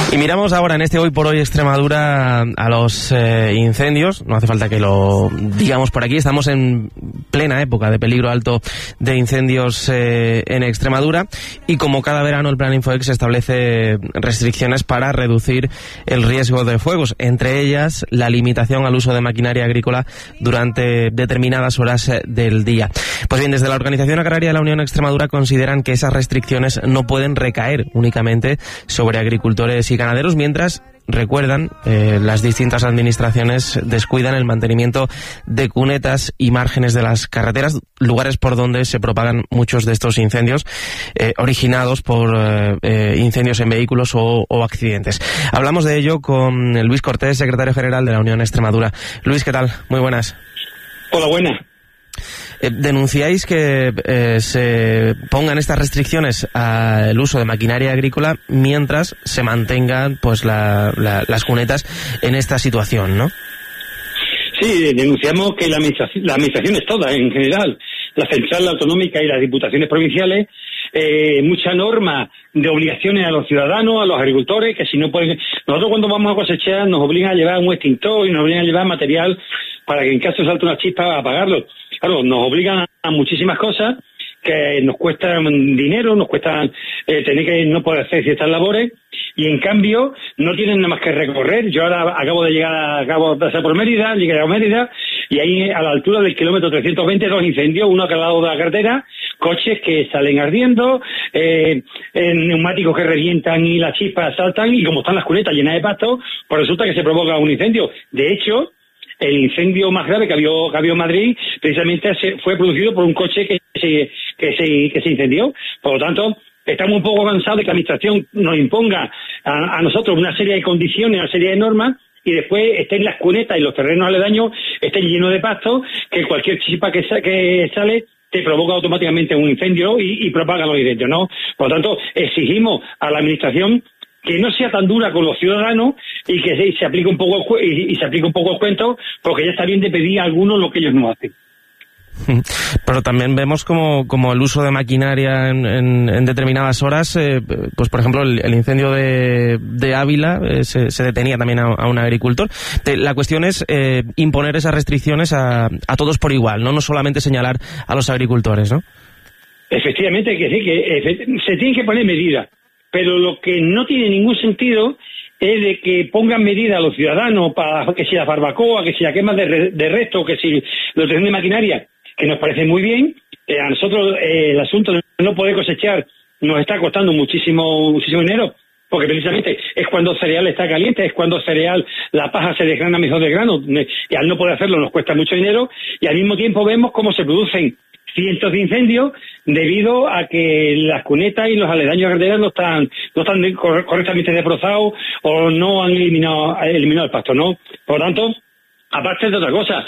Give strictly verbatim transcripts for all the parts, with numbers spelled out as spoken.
Y miramos ahora en este Hoy por Hoy Extremadura a los eh, incendios. No hace falta que lo digamos por aquí. Estamos en plena época de peligro alto de incendios eh, en Extremadura. Y como cada verano el Plan Infoex establece restricciones para reducir el riesgo de fuegos. Entre ellas la limitación al uso de maquinaria agrícola durante determinadas horas del día. Pues bien, desde la Organización Agraria de la Unión Extremadura consideran que esas restricciones no pueden recaer únicamente sobre agricultores y ganaderos, mientras recuerdan eh, las distintas administraciones descuidan el mantenimiento de cunetas y márgenes de las carreteras, lugares por donde se propagan muchos de estos incendios eh, originados por eh, eh, incendios en vehículos o, o accidentes. Hablamos de ello con Luis Cortés, secretario general de la Unión Extremadura. Luis, ¿qué tal? Muy buenas. Hola, buenas. Eh, denunciáis que eh, se pongan estas restricciones al uso de maquinaria agrícola mientras se mantengan pues la, la, las cunetas en esta situación, ¿no? Sí, denunciamos que la administración, las administraciones todas en general, la central autonómica y las diputaciones provinciales, eh, mucha norma de obligaciones a los ciudadanos, a los agricultores, que si no pueden... Nosotros cuando vamos a cosechar nos obligan a llevar un extintor y nos obligan a llevar material para que en caso de salte una chispa apagarlo. Claro, nos obligan a muchísimas cosas que nos cuestan dinero, nos cuestan eh, tener que no poder hacer ciertas labores, y en cambio no tienen nada más que recorrer. Yo ahora acabo de llegar, acabo de pasar por Mérida, llegué a Mérida, y ahí a la altura del kilómetro trescientos veinte dos incendios, uno a cada lado de la carretera, coches que salen ardiendo, eh, eh, neumáticos que revientan y las chispas saltan, y como están las cunetas llenas de pasto, pues resulta que se provoca un incendio. De hecho, el incendio más grave que había, que había en Madrid precisamente se, fue producido por un coche que se, que se, que se incendió. Por lo tanto, estamos un poco cansados de que la administración nos imponga a, a nosotros una serie de condiciones, una serie de normas, y después estén las cunetas y los terrenos aledaños estén llenos de pasto, que cualquier chispa que, sa que sale te provoca automáticamente un incendio y, y propaga los incendios, ¿no? Por lo tanto, exigimos a la administración que no sea tan dura con los ciudadanos y que se, se aplique un poco y, y se aplique un poco el cuento, porque ya está bien de pedir a algunos lo que ellos no hacen. Pero también vemos como, como el uso de maquinaria en, en, en determinadas horas, eh, pues por ejemplo el, el incendio de, de Ávila eh, se, se detenía también a, a un agricultor. De, la cuestión es eh, imponer esas restricciones a, a todos por igual, ¿no? No solamente señalar a los agricultores, ¿no? Efectivamente, hay que decir que efect se tienen que poner medidas, pero lo que no tiene ningún sentido es de que pongan medidas a los ciudadanos para que si la barbacoa, que si la quema de, re de resto, que si la utilización de maquinaria, que nos parece muy bien. Eh, a nosotros eh, el asunto de no poder cosechar nos está costando muchísimo muchísimo dinero, porque precisamente es cuando el cereal está caliente, es cuando el cereal, la paja se desgrana mejor de grano, y al no poder hacerlo nos cuesta mucho dinero, y al mismo tiempo vemos cómo se producen cientos de incendios debido a que las cunetas y los aledaños carreteras no están no están correctamente desbrozados o no han eliminado eliminado el pasto, ¿no? Por lo tanto, aparte de otra cosa,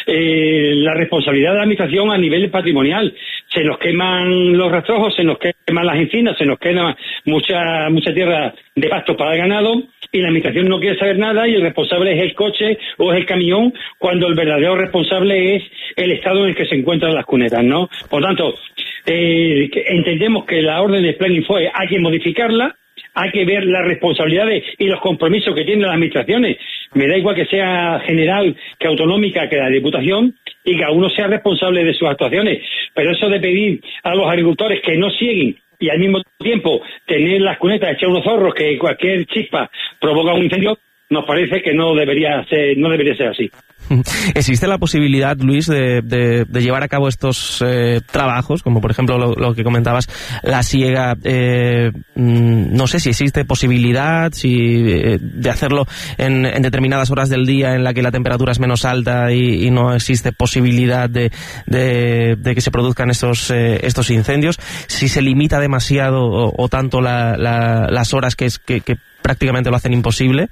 eh, la responsabilidad de la administración a nivel patrimonial. Se nos queman los rastrojos, se nos queman las encinas, se nos quema mucha mucha tierra de pasto para el ganado, y la administración no quiere saber nada, y el responsable es el coche o es el camión, cuando el verdadero responsable es el estado en el que se encuentran las cunetas, ¿no? Por tanto, eh, entendemos que la orden del Plan Infoex hay que modificarla, hay que ver las responsabilidades y los compromisos que tienen las administraciones. Me da igual que sea general, que autonómica, que la Diputación, y cada uno sea responsable de sus actuaciones. Pero eso de pedir a los agricultores que no cieguen y al mismo tiempo tener las cunetas, echar unos zorros, que cualquier chispa provoca un incendio, nos parece que no debería ser, no debería ser así. ¿Existe la posibilidad, Luis, de, de, de llevar a cabo estos eh, trabajos, como por ejemplo lo, lo que comentabas, la siega? Eh, no sé si existe posibilidad si eh, de hacerlo en, en determinadas horas del día en la que la temperatura es menos alta y, y no existe posibilidad de, de, de que se produzcan estos, eh, estos incendios. Si se limita demasiado o, o tanto la, la, las horas que, es, que, que prácticamente lo hacen imposible.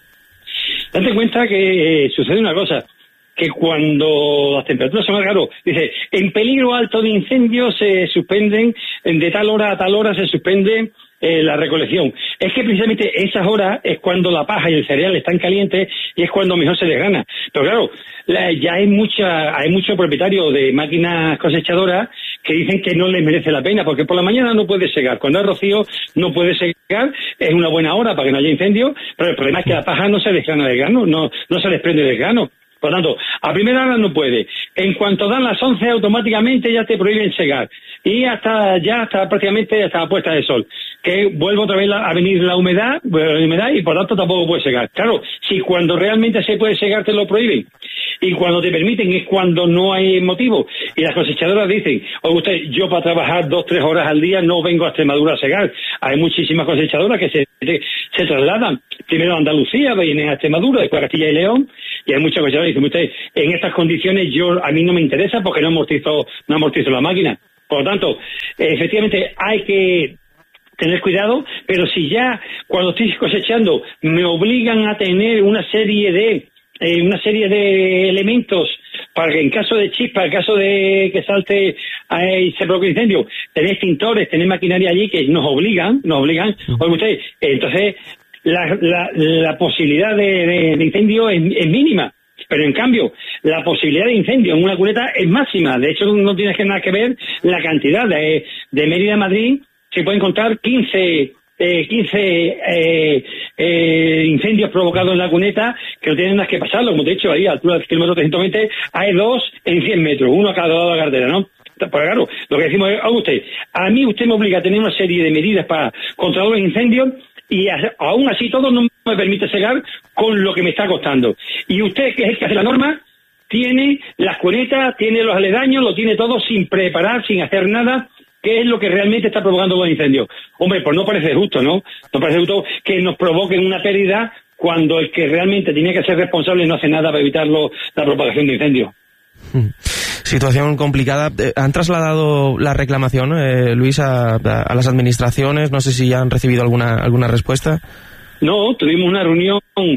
Date cuenta que eh, sucede una cosa, que cuando las temperaturas son más claro, dice, en peligro alto de incendio se suspenden, de tal hora a tal hora se suspende eh, la recolección. Es que precisamente esas horas es cuando la paja y el cereal están calientes y es cuando mejor se desgrana. Pero claro, la, ya hay mucha, hay muchos propietarios de máquinas cosechadoras que dicen que no les merece la pena, porque por la mañana no puede segar, cuando hay rocío no puede segar, es una buena hora para que no haya incendio, pero el problema es que la paja no se desgrana del grano, no, no se desprende del grano. Por lo tanto, a primera hora no puede. En cuanto dan las once, automáticamente ya te prohíben segar. Y hasta ya hasta prácticamente hasta la puesta de sol. Que vuelve otra vez la, a venir la humedad, la humedad y por tanto tampoco puede segar. Claro, si cuando realmente se puede segar te lo prohíben. Y cuando te permiten es cuando no hay motivo. Y las cosechadoras dicen, oye usted, yo para trabajar dos, tres horas al día no vengo a Extremadura a segar. Hay muchísimas cosechadoras que se, se trasladan. Primero a Andalucía, vienen a Extremadura, después a Castilla y León. Y hay muchas cosechadoras que dicen, usted, en estas condiciones yo a mí no me interesa porque no amortizo, no amortizo la máquina. Por lo tanto, efectivamente hay que tener cuidado, pero si ya cuando estoy cosechando me obligan a tener una serie de eh, una serie de elementos para que en caso de chispa, en caso de que salte eh, y se provoque incendio, tener extintores, tener maquinaria allí que nos obligan, nos obligan, oye usted, entonces la, la, la posibilidad de, de, de incendio es, es mínima. Pero en cambio, la posibilidad de incendio en una cuneta es máxima. De hecho, no tienes que nada que ver la cantidad. De, de Mérida a Madrid se pueden contar quince, eh, quince eh, eh, incendios provocados en la cuneta que no tienen nada que pasarlo. Como te he dicho, ahí a altura del kilómetro trescientos veinte hay dos en cien metros, uno a cada lado de la carretera, ¿no? Pues claro, lo que decimos es, a usted, a mí usted me obliga a tener una serie de medidas para controlar los incendios y a, aún así todo no me permite segar con lo que me está costando. Y usted, que es el que hace la norma, tiene las cunetas, tiene los aledaños, lo tiene todo sin preparar, sin hacer nada, que es lo que realmente está provocando los incendios. Hombre, pues no parece justo, ¿no? No parece justo que nos provoquen una pérdida cuando el que realmente tiene que ser responsable no hace nada para evitar lo, la propagación de incendios. Situación complicada. ¿Han trasladado la reclamación, eh, Luis, a, a las administraciones? No sé si ya han recibido alguna alguna respuesta. No, tuvimos una reunión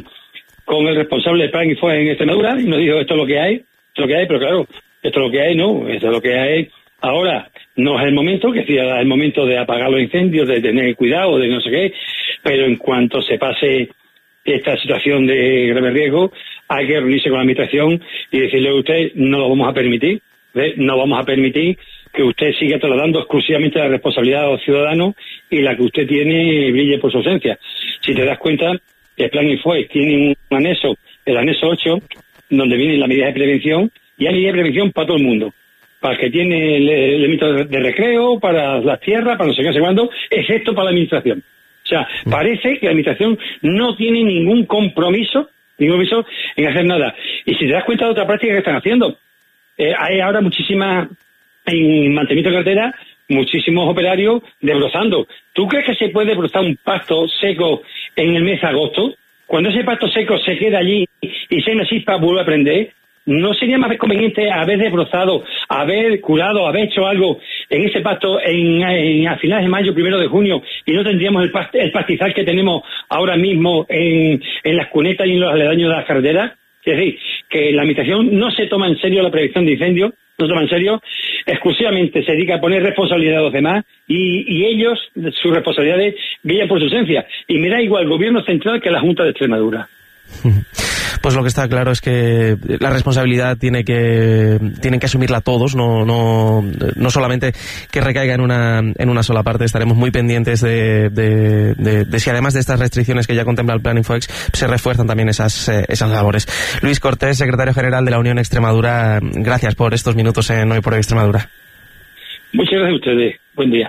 con el responsable de Plan y fue en Extremadura y nos dijo esto es lo que hay, esto es lo que hay, pero claro, esto es lo que hay, no, esto es lo que hay. Ahora no es el momento, que sea el momento de apagar los incendios, de tener cuidado, de no sé qué, pero en cuanto se pase esta situación de grave riesgo, hay que reunirse con la administración y decirle a usted, no lo vamos a permitir, ¿ves? No vamos a permitir que usted siga trasladando exclusivamente la responsabilidad a los ciudadanos y la que usted tiene brille por su ausencia. Si te das cuenta, el Plan Infoes tiene un anexo, el anexo ocho, donde vienen las medidas de prevención, y hay medidas de prevención para todo el mundo. Para el que tiene elementos de recreo, para las tierras, para no sé qué, no sé cuándo, excepto para la administración. O sea, parece que la administración no tiene ningún compromiso, ningún compromiso en hacer nada. Y si te das cuenta de otra práctica que están haciendo, eh, hay ahora muchísimas, en mantenimiento de carretera, muchísimos operarios desbrozando. ¿Tú crees que se puede desbrozar un pasto seco en el mes de agosto? Cuando ese pasto seco se queda allí y se una chispa vuelve a prender, ¿no sería más conveniente haber desbrozado, haber curado, haber hecho algo en ese pasto en, en, a finales de mayo, primero de junio, y no tendríamos el, past, el pastizal que tenemos ahora mismo en, en las cunetas y en los aledaños de las carreteras? Es decir, que la administración no se toma en serio la prevención de incendios, no se toma en serio, exclusivamente se dedica a poner responsabilidad a los demás y, y ellos, sus responsabilidades, brillan por su ausencia. Y me da igual el gobierno central que la Junta de Extremadura. Pues lo que está claro es que la responsabilidad tiene que tienen que asumirla todos, no no no solamente que recaiga en una en una sola parte. Estaremos muy pendientes de, de, de, de si además de estas restricciones que ya contempla el Plan Infoex se refuerzan también esas eh, esas labores. Luis Cortés, secretario general de la Unión Extremadura, gracias por estos minutos en Hoy por Hoy Extremadura. Muchas gracias a ustedes. Buen día.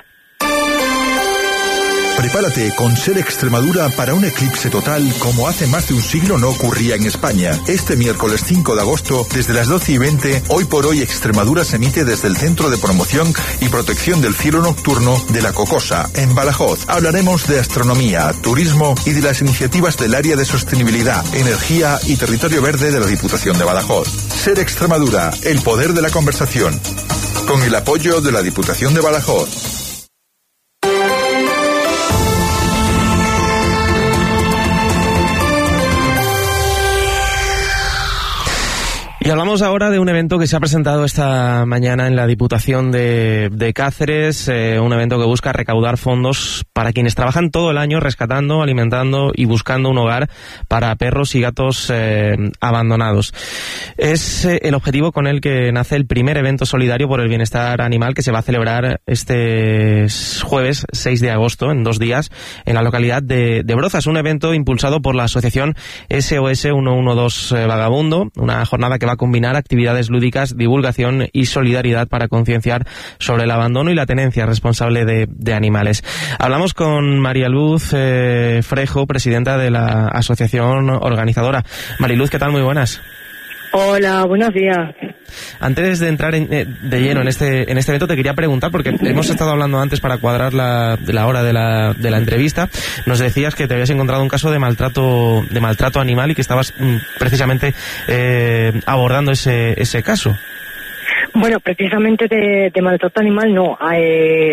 Prepárate con SER Extremadura para un eclipse total como hace más de un siglo no ocurría en España. Este miércoles cinco de agosto, desde las doce y veinte, Hoy por Hoy Extremadura se emite desde el Centro de Promoción y Protección del Cielo Nocturno de La Cocosa, en Badajoz. Hablaremos de astronomía, turismo y de las iniciativas del área de sostenibilidad, energía y territorio verde de la Diputación de Badajoz. SER Extremadura, el poder de la conversación. Con el apoyo de la Diputación de Badajoz. Y hablamos ahora de un evento que se ha presentado esta mañana en la Diputación de, de Cáceres, eh, un evento que busca recaudar fondos para quienes trabajan todo el año rescatando, alimentando y buscando un hogar para perros y gatos eh, abandonados. Es eh, el objetivo con el que nace el primer evento solidario por el bienestar animal que se va a celebrar este jueves seis de agosto, en dos días, en la localidad de, de Brozas, un evento impulsado por la asociación S O S ciento doce Vagabundo, una jornada que va a combinar actividades lúdicas, divulgación y solidaridad para concienciar sobre el abandono y la tenencia responsable de, de animales. Hablamos con María Luz eh, Frejo, presidenta de la asociación organizadora. Mariluz, ¿qué tal? Muy buenas. Hola, buenos días. Antes de entrar en, eh, de lleno en este en este evento, te quería preguntar, porque hemos estado hablando antes para cuadrar la, la hora de la, de la entrevista. Nos decías que te habías encontrado un caso de maltrato de maltrato animal y que estabas mm, precisamente eh, abordando ese ese caso. Bueno, precisamente de, de maltrato animal no, eh,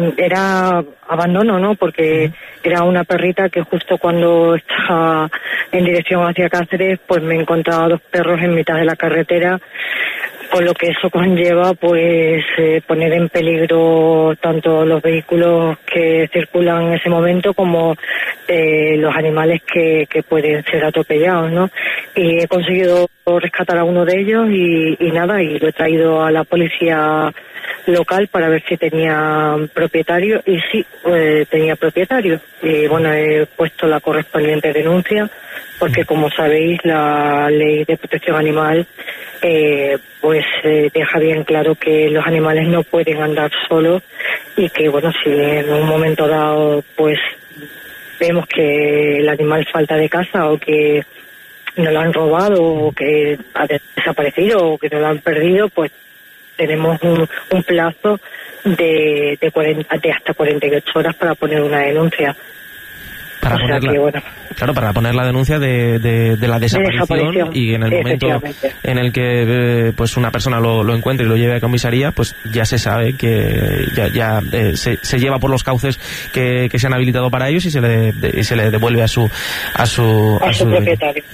era abandono, ¿no? Porque era una perrita que justo cuando estaba en dirección hacia Cáceres, pues me encontraba dos perros en mitad de la carretera, con lo que eso conlleva, pues eh, poner en peligro tanto los vehículos que circulan en ese momento como eh, los animales que, que pueden ser atropellados, ¿no? Y he conseguido rescatar a uno de ellos y, y nada, y lo he traído a la policía local para ver si tenía propietario, y sí, eh, tenía propietario. Y bueno, he puesto la correspondiente denuncia, porque como sabéis, la ley de protección animal eh, pues eh, deja bien claro que los animales no pueden andar solos, y que bueno, si en un momento dado pues vemos que el animal falta de casa, o que no lo han robado, o que ha desaparecido, o que no lo han perdido, pues tenemos un, un plazo de, de, cuarenta, de hasta cuarenta y ocho horas para poner una denuncia. Para o poner sea la, que, bueno, claro, para poner la denuncia de, de, de la desaparición, de desaparición, y en el momento en el que eh, pues una persona lo, lo encuentre y lo lleve a comisaría, pues ya se sabe que ya, ya eh, se, se lleva por los cauces que, que se han habilitado para ellos y se le, de, se le devuelve a su a su, a, a su, su propietario.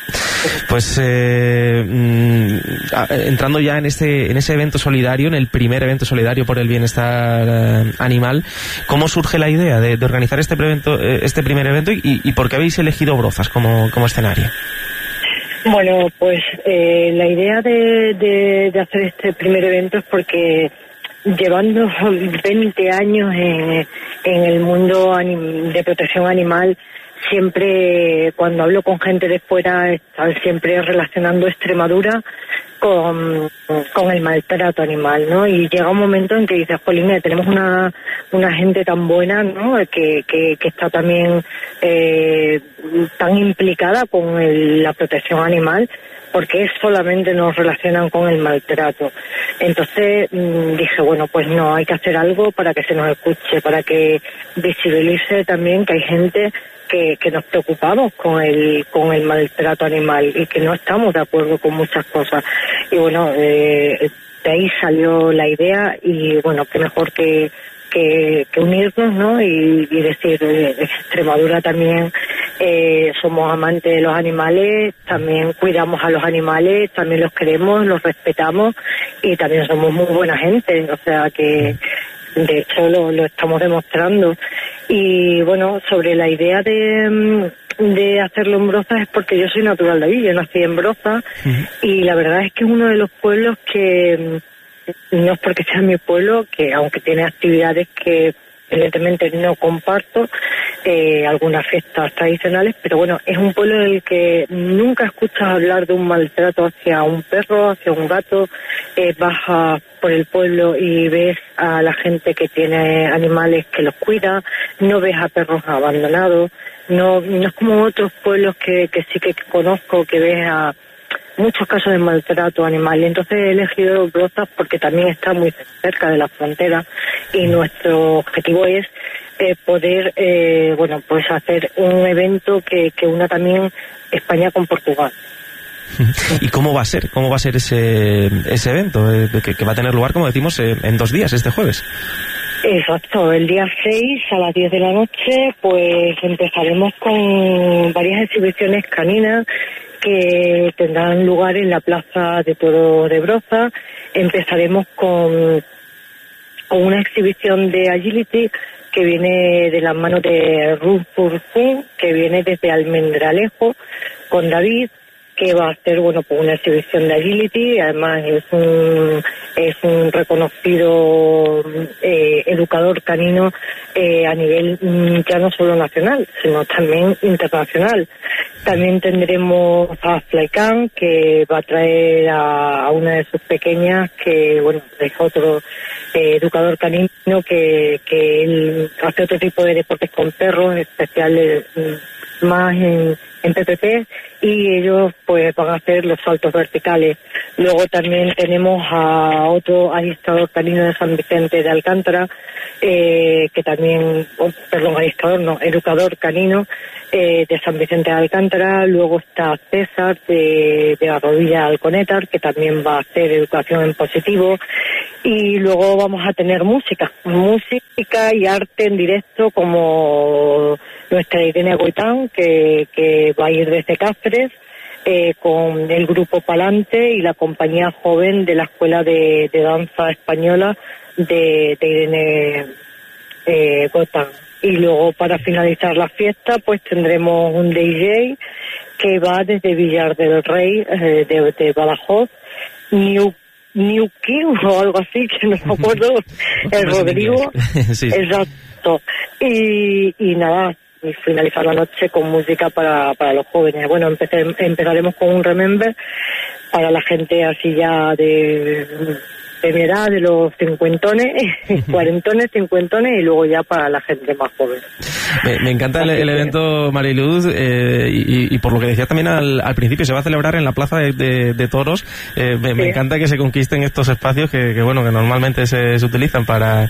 Pues eh, entrando ya en este en ese evento solidario, en el primer evento solidario por el bienestar eh, animal, ¿cómo surge la idea de, de organizar este evento, este primer evento, y, y por qué habéis elegido Brozas como, como escenario? Bueno, pues eh, la idea de, de, de hacer este primer evento es porque llevando veinte años en, en el mundo anim, de protección animal, siempre cuando hablo con gente de fuera están siempre relacionando Extremadura con, con el maltrato animal, ¿no? Y llega un momento en que dices, jolín, tenemos una una gente tan buena, ¿no? Que, que, que está también eh, tan implicada con el, la protección animal, porque solamente nos relacionan con el maltrato. Entonces mmm, dije, bueno, pues no, hay que hacer algo para que se nos escuche, para que visibilice también que hay gente que, que nos preocupamos con el con el maltrato animal y que no estamos de acuerdo con muchas cosas. Y bueno, eh, de ahí salió la idea, y bueno, qué mejor que Que, que unirnos, ¿no? Y, y decir, eh, Extremadura también eh, somos amantes de los animales, también cuidamos a los animales, también los queremos, los respetamos, y también somos muy buena gente, o sea que de hecho lo, lo estamos demostrando. Y bueno, sobre la idea de, de hacerlo en Brozas es porque yo soy natural de allí, yo nací en Brozas, uh-huh. Y la verdad es que es uno de los pueblos que, no es porque sea mi pueblo, que aunque tiene actividades que evidentemente no comparto, eh, algunas fiestas tradicionales, pero bueno, es un pueblo en el que nunca escuchas hablar de un maltrato hacia un perro, hacia un gato. Eh, vas a, por el pueblo y ves a la gente que tiene animales que los cuida, no ves a perros abandonados, no, no es como otros pueblos que, que sí que conozco, que ves a muchos casos de maltrato animal. Entonces he elegido Brozas porque también está muy cerca de la frontera, y nuestro objetivo es eh, poder eh, bueno pues hacer un evento que, que una también España con Portugal. ¿Y cómo va a ser? ¿Cómo va a ser ese, ese evento eh, que, que va a tener lugar, como decimos, eh, en dos días, este jueves? Exacto, el día seis a las diez de la noche pues empezaremos con varias exhibiciones caninas que tendrán lugar en la Plaza de Toros de Broza. Empezaremos con, con una exhibición de agility que viene de las manos de Ruth Furfun, que viene desde Almendralejo, con David, que va a hacer, bueno, pues una exhibición de agility. Además es un es un reconocido eh, educador canino eh, a nivel mm, ya no solo nacional, sino también internacional. También tendremos a Flycan, que va a traer a, a una de sus pequeñas, que bueno, es otro eh, educador canino que, que él hace otro tipo de deportes con perros, especiales mm, más en en P P P, y ellos pues van a hacer los saltos verticales. Luego también tenemos a otro adiestrador canino de San Vicente de Alcántara, eh, que también, oh, perdón, adiestrador no, educador canino eh, de San Vicente de Alcántara. Luego está César de, de la rodilla Alconétar, que también va a hacer educación en positivo. Y luego vamos a tener música, música y arte en directo, como nuestra Irene Goitán, que, que va a ir desde Cáceres, eh, con el grupo Palante y la compañía joven de la Escuela de, de Danza Española de, de Irene eh, Goitán. Y luego, para finalizar la fiesta, pues tendremos un D J que va desde Villar del Rey, eh, de, de Badajoz, New New King o algo así, que no me acuerdo, el Rodrigo, sí. Exacto. Y, y nada, y finalizar la noche con música para, para los jóvenes. Bueno, empecé, empezaremos con un Remember para la gente así ya de, de mi edad, de los cincuentones, cuarentones, cincuentones, y luego ya para la gente más joven. Me, me encanta el, el evento, Mariluz, eh, y, y por lo que decía también al, al principio, se va a celebrar en la Plaza de, de, de Toros. Eh, me, sí. me encanta que se conquisten estos espacios que, que bueno, que normalmente se, se utilizan para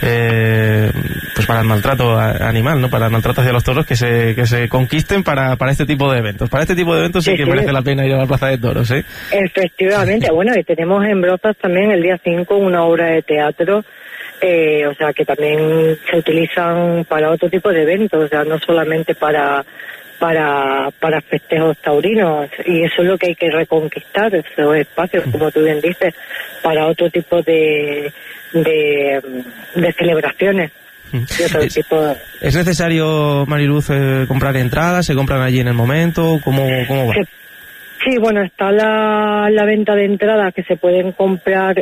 eh, pues para el maltrato animal, ¿no? Para el maltrato hacia los toros, que se que se conquisten para, para este tipo de eventos. Para este tipo de eventos sí, sí que sí. merece la pena ir a la Plaza de Toros, ¿eh? Efectivamente. Bueno, y tenemos en Brozas también el día cinco una obra de teatro. Eh, o sea, que también se utilizan para otro tipo de eventos, o sea, no solamente para para para festejos taurinos, y eso es lo que hay que reconquistar, esos espacios, como tú bien dices, para otro tipo de de, de celebraciones. Y otro es, tipo de... ¿Es necesario, Mariluz, eh, comprar entradas? ¿Se compran allí en el momento? ¿Cómo, cómo va? Se... Sí, bueno, está la, la venta de entradas que se pueden comprar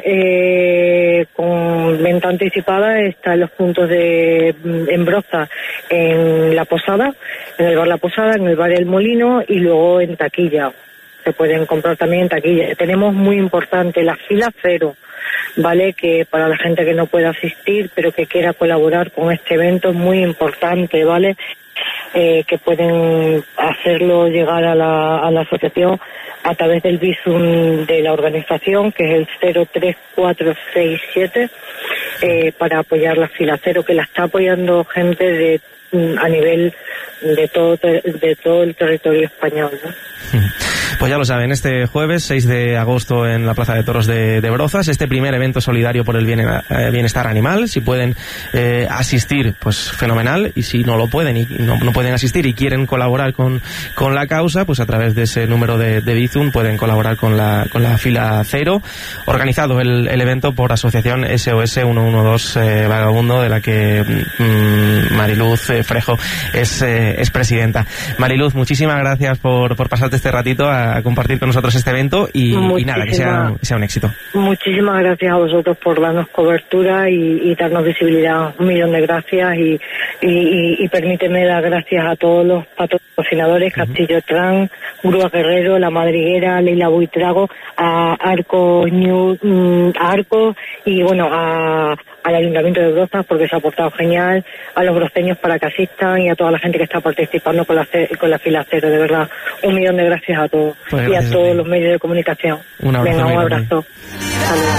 eh, con venta anticipada. Está en los puntos de en Broza, en La Posada, en el bar La Posada, en el bar El Molino, y luego en taquilla. Se pueden comprar también en taquilla. Tenemos muy importante la fila cero, ¿vale? Que para la gente que no pueda asistir, pero que quiera colaborar con este evento, es muy importante, ¿vale? Eh, que pueden hacerlo llegar a la, a la asociación a través del Bizum de la organización, que es el cero tres cuatro seis siete, eh, para apoyar la fila cero, que la está apoyando gente de a nivel de todo de todo el territorio español, ¿no? Pues ya lo saben, este jueves seis de agosto en la Plaza de Toros de, de Brozas, este primer evento solidario por el bienestar animal. Si pueden eh, asistir, pues fenomenal, y si no lo pueden y no, no pueden asistir y quieren colaborar con, con la causa, pues a través de ese número de, de Bizum pueden colaborar con la, con la fila cero, organizado el, el evento por Asociación S O S ciento doce eh, Vagabundo, de la que mmm, Mariluz eh, Frejo es, eh, es presidenta. Mariluz, muchísimas gracias por, por pasarte este ratito a a compartir con nosotros este evento y, y nada, que sea, que sea un éxito. Muchísimas gracias a vosotros por darnos cobertura y, y darnos visibilidad. Un millón de gracias, y, y, y permíteme dar gracias a todos los patrocinadores, uh-huh. Castillo Tran, Grúa Guerrero, La Madriguera, Leila Buitrago, a Arco New, a Arco y bueno, a al Ayuntamiento de Brozas, porque se ha portado genial, a los broceños para que asistan, y a toda la gente que está participando con la con la fila cero. De verdad, un millón de gracias a todos, pues gracias y a todos a los medios de comunicación. Un abrazo. Venga, un abrazo. Saludos.